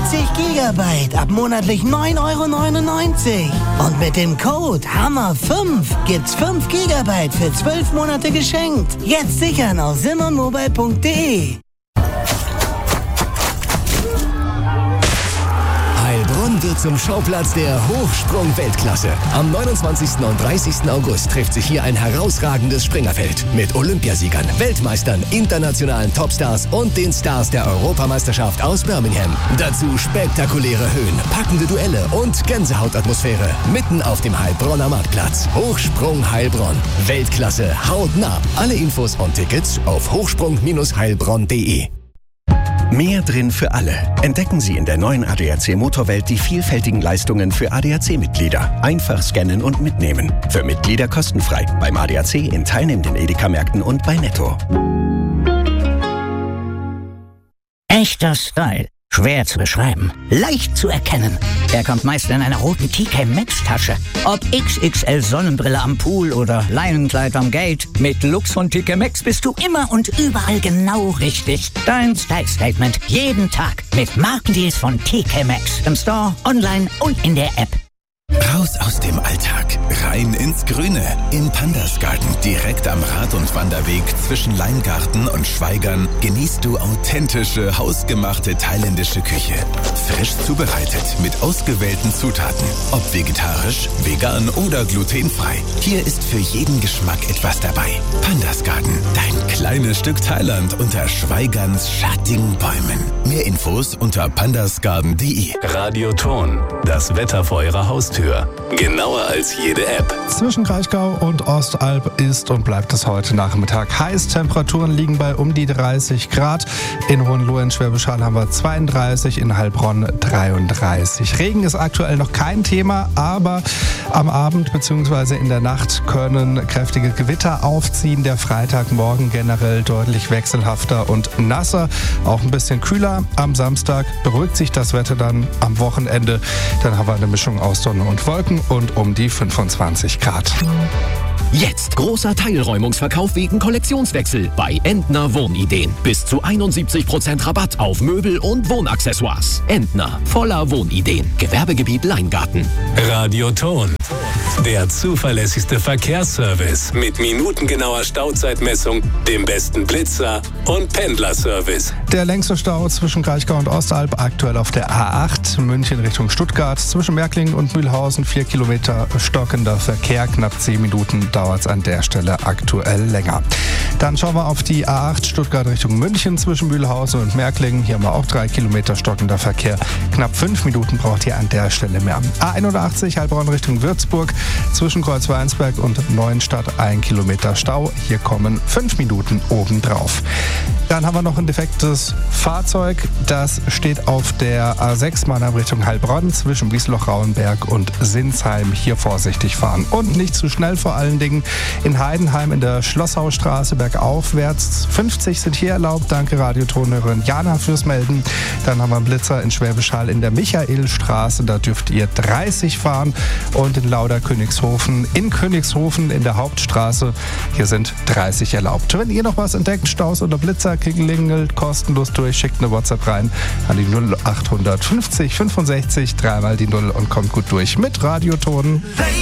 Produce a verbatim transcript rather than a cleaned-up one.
vierzig Gigabyte ab monatlich neun Euro neunundneunzig. Und mit dem Code Hammer fünf gibt's fünf Gigabyte für zwölf Monate geschenkt. Jetzt sichern auf simmermobile punkt de. Heilbronn wird zum Schauplatz der Hochsprung-Weltklasse. Am neunundzwanzigsten und dreißigsten August trifft sich hier ein herausragendes Springerfeld mit Olympiasiegern, Weltmeistern, internationalen Topstars und den Stars der Europameisterschaft aus Birmingham. Dazu spektakuläre Höhen, packende Duelle und Gänsehautatmosphäre mitten auf dem Heilbronner Marktplatz. Hochsprung Heilbronn. Weltklasse hautnah. Alle Infos und Tickets auf hochsprung Bindestrich heilbronn punkt de. Mehr drin für alle. Entdecken Sie in der neuen A D A C Motorwelt die vielfältigen Leistungen für A D A C-Mitglieder. Einfach scannen und mitnehmen. Für Mitglieder kostenfrei. Beim A D A C in teilnehmenden Edeka-Märkten und bei Netto. Echter Style. Schwer zu beschreiben, leicht zu erkennen. Er kommt meist in einer roten T K Maxx Tasche. Ob X X L Sonnenbrille am Pool oder Leinenkleid am Gate, mit Lux von T K Maxx bist du immer und überall genau richtig. Dein Style Statement jeden Tag mit Markendeals von T K Maxx. Im Store, online und in der App. Raus aus dem Alltag, rein ins Grüne. Im Pandasgarten, direkt am Rad- und Wanderweg zwischen Leingarten und Schweigern, genießt du authentische, hausgemachte thailändische Küche. Frisch zubereitet, mit ausgewählten Zutaten. Ob vegetarisch, vegan oder glutenfrei. Hier ist für jeden Geschmack etwas dabei. Pandasgarten, dein kleines Stück Thailand unter Schweigerns schattigen Bäumen. Mehr Infos unter pandasgarten punkt de. Radioton, das Wetter vor Ihrer Haustür. Genauer als jede App. Zwischen Kraichgau und Ostalb ist und bleibt es heute Nachmittag heiß. Temperaturen liegen bei um die dreißig Grad. In Hohenlohe in Schwäbisch Hall haben wir zweiunddreißig, in Heilbronn dreiunddreißig. Regen ist aktuell noch kein Thema, aber am Abend bzw. in der Nacht können kräftige Gewitter aufziehen. Der Freitagmorgen generell deutlich wechselhafter und nasser, auch ein bisschen kühler. Am Samstag beruhigt sich das Wetter dann am Wochenende. Dann haben wir eine Mischung aus Sonne und Wolken und um die fünfundzwanzig Grad. Jetzt großer Teilräumungsverkauf wegen Kollektionswechsel bei Entner Wohnideen. Bis zu einundsiebzig Prozent Rabatt auf Möbel und Wohnaccessoires. Entner, voller Wohnideen. Gewerbegebiet Leingarten. Radioton, der zuverlässigste Verkehrsservice mit minutengenauer Stauzeitmessung, dem besten Blitzer und Pendlerservice. Der längste Stau zwischen Kraichgau und Ostalb aktuell auf der A acht, München Richtung Stuttgart. Zwischen Märklingen und Mühlhausen vier Kilometer stockender Verkehr, knapp zehn Minuten dauert es an der Stelle aktuell länger. Dann schauen wir auf die A acht Stuttgart Richtung München zwischen Mühlhausen und Märklingen. Hier haben wir auch drei Kilometer stockender Verkehr. Knapp fünf Minuten braucht ihr an der Stelle mehr. A einundachtzig Heilbronn Richtung Würzburg zwischen Kreuzweinsberg und Neuenstadt ein Kilometer Stau. Hier kommen fünf Minuten obendrauf. Dann haben wir noch ein defektes Fahrzeug. Das steht auf der A sechs Mannheim Richtung Heilbronn zwischen Wiesloch-Rauenberg und Sinsheim. Hier vorsichtig fahren und nicht zu schnell vor allen Dingen. In Heidenheim in der Schlosshausstraße bergaufwärts fünfzig sind hier erlaubt. Danke Radiotonerin Jana fürs Melden. Dann haben wir einen Blitzer in Schwäbisch Hall in der Michaelstraße. Da dürft ihr dreißig fahren. Und in Lauder-Königshofen in Königshofen in der Hauptstraße. Hier sind dreißig erlaubt. Wenn ihr noch was entdeckt, Staus oder Blitzer, klingelt kostenlos durch, schickt eine WhatsApp rein an die null acht fünfzig fünfundsechzig, dreimal die Null und kommt gut durch mit Radioton.